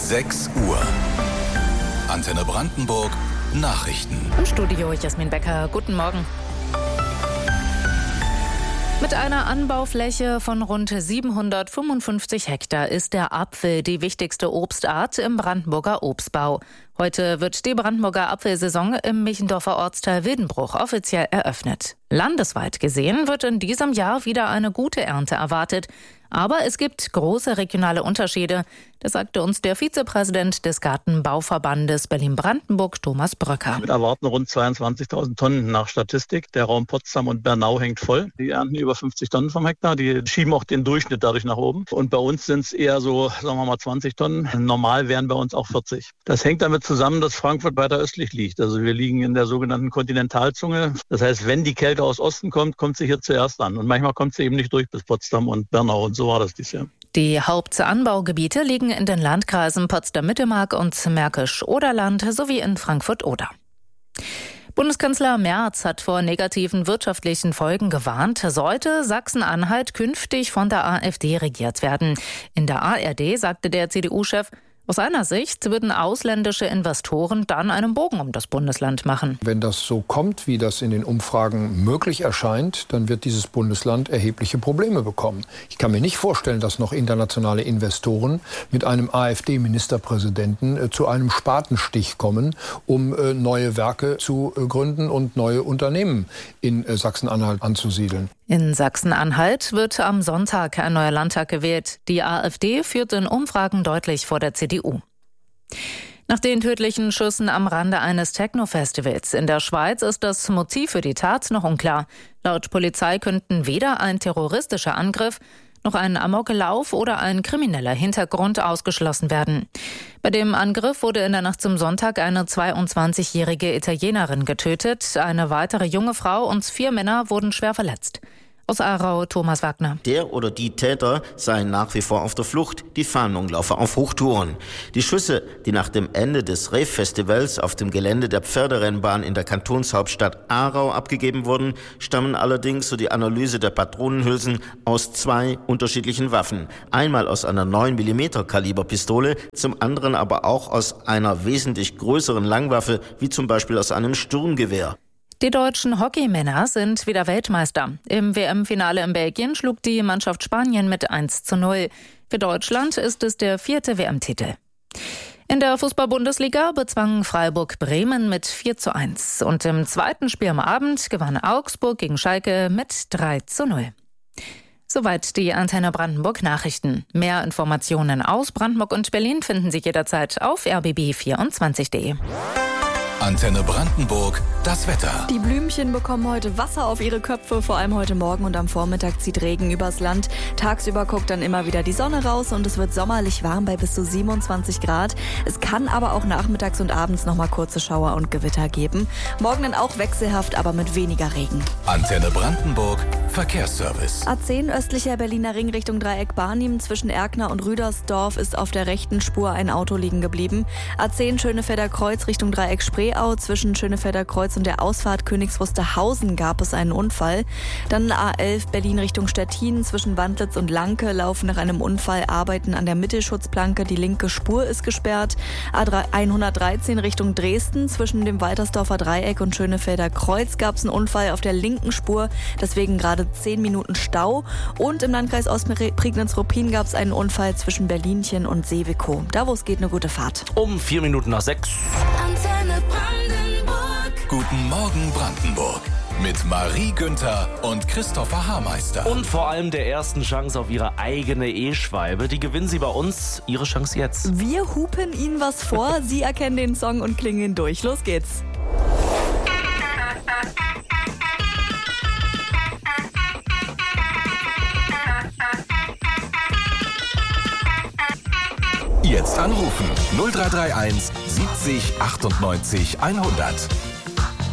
6 Uhr. Antenne Brandenburg Nachrichten. Im Studio Jasmin Becker. Guten Morgen. Mit einer Anbaufläche von rund 755 Hektar ist der Apfel die wichtigste Obstart im Brandenburger Obstbau. Heute wird die Brandenburger Apfelsaison im Michendorfer Ortsteil Wildenbruch offiziell eröffnet. Landesweit gesehen wird in diesem Jahr wieder eine gute Ernte erwartet. Aber es gibt große regionale Unterschiede. Das sagte uns der Vizepräsident des Gartenbauverbandes Berlin-Brandenburg, Thomas Bröcker. Wir erwarten rund 22.000 Tonnen nach Statistik. Der Raum Potsdam und Bernau hängt voll. Die ernten über 50 Tonnen vom Hektar. Die schieben auch den Durchschnitt dadurch nach oben. Und bei uns sind es eher so, sagen wir mal, 20 Tonnen. Normal wären bei uns auch 40. Das hängt damit zusammen, dass Frankfurt weiter östlich liegt. Also wir liegen in der sogenannten Kontinentalzunge. Das heißt, wenn die Kälte aus Osten kommt, kommt sie hier zuerst an. Und manchmal kommt sie eben nicht durch bis Potsdam und Bernau. Und so war das dieses Jahr. Die Hauptanbaugebiete liegen in den Landkreisen Potsdam-Mittelmark und Märkisch-Oderland sowie in Frankfurt-Oder. Bundeskanzler Merz hat vor negativen wirtschaftlichen Folgen gewarnt, sollte Sachsen-Anhalt künftig von der AfD regiert werden. In der ARD sagte der CDU-Chef, aus seiner Sicht würden ausländische Investoren dann einen Bogen um das Bundesland machen. Wenn das so kommt, wie das in den Umfragen möglich erscheint, dann wird dieses Bundesland erhebliche Probleme bekommen. Ich kann mir nicht vorstellen, dass noch internationale Investoren mit einem AfD-Ministerpräsidenten zu einem Spatenstich kommen, um neue Werke zu gründen und neue Unternehmen in Sachsen-Anhalt anzusiedeln. In Sachsen-Anhalt wird am Sonntag ein neuer Landtag gewählt. Die AfD führt in Umfragen deutlich vor der CDU. Nach den tödlichen Schüssen am Rande eines Techno-Festivals in der Schweiz ist das Motiv für die Tat noch unklar. Laut Polizei könnten weder ein terroristischer Angriff noch ein Amoklauf oder ein krimineller Hintergrund ausgeschlossen werden. Bei dem Angriff wurde in der Nacht zum Sonntag eine 22-jährige Italienerin getötet. Eine weitere junge Frau und 4 Männer wurden schwer verletzt. Aus Aarau, Thomas Wagner. Der oder die Täter seien nach wie vor auf der Flucht. Die Fahndung laufe auf Hochtouren. Die Schüsse, die nach dem Ende des Rave-Festivals auf dem Gelände der Pferderennbahn in der Kantonshauptstadt Aarau abgegeben wurden, stammen allerdings, so die Analyse der Patronenhülsen, aus 2 unterschiedlichen Waffen. Einmal aus einer 9mm Kaliberpistole, zum anderen aber auch aus einer wesentlich größeren Langwaffe, wie zum Beispiel aus einem Sturmgewehr. Die deutschen Hockeymänner sind wieder Weltmeister. Im WM-Finale in Belgien schlug die Mannschaft Spanien mit 1:0. Für Deutschland ist es der 4. WM-Titel. In der Fußball-Bundesliga bezwang Freiburg Bremen mit 4:1. Und im zweiten Spiel am Abend gewann Augsburg gegen Schalke mit 3:0. Soweit die Antenne Brandenburg Nachrichten. Mehr Informationen aus Brandenburg und Berlin finden Sie jederzeit auf rbb24.de. Antenne Brandenburg, das Wetter. Die Blümchen bekommen heute Wasser auf ihre Köpfe, vor allem heute Morgen und am Vormittag zieht Regen übers Land. Tagsüber guckt dann immer wieder die Sonne raus und es wird sommerlich warm bei bis zu 27 Grad. Es kann aber auch nachmittags und abends nochmal kurze Schauer und Gewitter geben. Morgen dann auch wechselhaft, aber mit weniger Regen. Antenne Brandenburg, Verkehrsservice. A10 östlicher Berliner Ring Richtung Dreieck Barnim zwischen Erkner und Rüdersdorf ist auf der rechten Spur ein Auto liegen geblieben. A10 Schönefelder Kreuz Richtung Dreieck Spreeau zwischen Schönefelder Kreuz und der Ausfahrt Königs Wusterhausen gab es einen Unfall. Dann A11 Berlin Richtung Stettin zwischen Wandlitz und Lanke laufen nach einem Unfall Arbeiten an der Mittelschutzplanke. Die linke Spur ist gesperrt. A113 Richtung Dresden zwischen dem Waltersdorfer Dreieck und Schönefelder Kreuz gab es einen Unfall auf der linken Spur. Deswegen gerade 10 Minuten Stau. Und im Landkreis Ostprignitz-Ruppin gab es einen Unfall zwischen Berlinchen und Seewikow. Da wo es geht, eine gute Fahrt. Um 4 Minuten nach 6. Antenne Brandenburg. Guten Morgen Brandenburg. Mit Marie Günther und Christopher Haarmeister. Und vor allem der ersten Chance auf Ihre eigene E-Schwalbe. Die gewinnen Sie bei uns. Ihre Chance jetzt. Wir hupen Ihnen was vor. Sie erkennen den Song und klingeln durch. Los geht's. Jetzt anrufen 0331 70 98 100.